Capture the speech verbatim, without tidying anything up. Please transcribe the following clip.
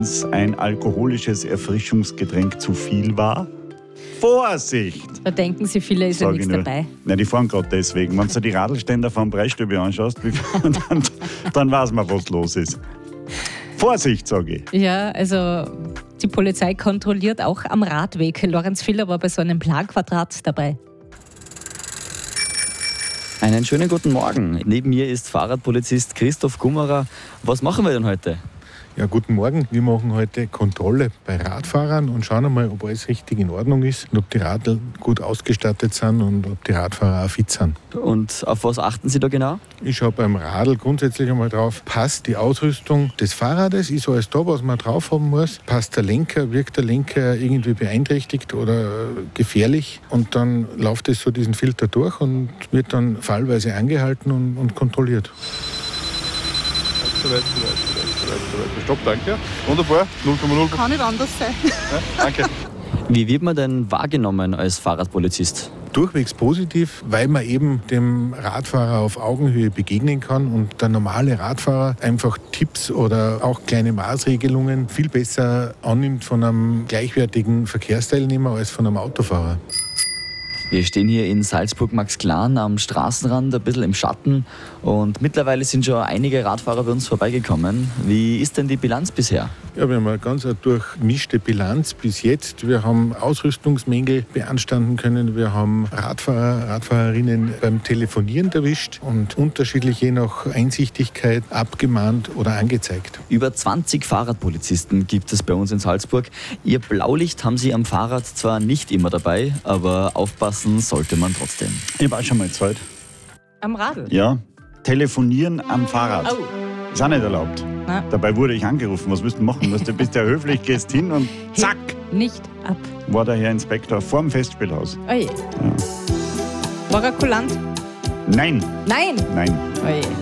ein alkoholisches Erfrischungsgetränk zu viel war? Vorsicht! Da denken sich viele, ist ja Sag nichts ich nur. dabei. Nein, die fahren gerade deswegen. Wenn du die Radlständer vom Preisstübe anschaust, wie- dann, dann weiß man, was los ist. Vorsicht, sage ich. Ja, also die Polizei kontrolliert auch am Radweg. Lorenz Filler war bei so einem Planquadrat dabei. Einen schönen guten Morgen. Neben mir ist Fahrradpolizist Christoph Gummerer. Was machen wir denn heute? Ja, guten Morgen. Wir machen heute Kontrolle bei Radfahrern und schauen einmal, ob alles richtig in Ordnung ist und ob die Radl gut ausgestattet sind und ob die Radfahrer auch fit sind. Und auf was achten Sie da genau? Ich schaue beim Radl grundsätzlich einmal drauf, passt die Ausrüstung des Fahrrades, ist alles da, was man drauf haben muss, passt der Lenker, wirkt der Lenker irgendwie beeinträchtigt oder gefährlich, und dann läuft es so diesen Filter durch und wird dann fallweise angehalten und, und kontrolliert. Zu weit, zu weit, zu weit, zu weit, zu weit. Stopp, danke. Wunderbar, null Komma null. Kann nicht anders sein. Ja, danke. Wie wird man denn wahrgenommen als Fahrradpolizist? Durchwegs positiv, weil man eben dem Radfahrer auf Augenhöhe begegnen kann und der normale Radfahrer einfach Tipps oder auch kleine Maßregelungen viel besser annimmt von einem gleichwertigen Verkehrsteilnehmer als von einem Autofahrer. Wir stehen hier in Salzburg-Maxglan am Straßenrand, ein bisschen im Schatten, und mittlerweile sind schon einige Radfahrer bei uns vorbeigekommen. Wie ist denn die Bilanz bisher? Ja, wir haben eine ganz durchmischte Bilanz bis jetzt. Wir haben Ausrüstungsmängel beanstanden können. Wir haben Radfahrer, Radfahrerinnen beim Telefonieren erwischt und unterschiedlich je nach Einsichtigkeit abgemahnt oder angezeigt. Über zwanzig Fahrradpolizisten gibt es bei uns in Salzburg. Ihr Blaulicht haben Sie am Fahrrad zwar nicht immer dabei, aber aufpassen sollte man trotzdem. Ich habe auch schon mal Zeit. Am Radl? Ja, telefonieren am Fahrrad. Oh. Ist auch nicht erlaubt. Na. Dabei wurde ich angerufen. Was willst du machen? Du bist ja höflich, gehst hin und zack, Nicht ab. war der Herr Inspektor vorm Festspielhaus. Oje. War er kulant? Nein, Nein! nein. Oje.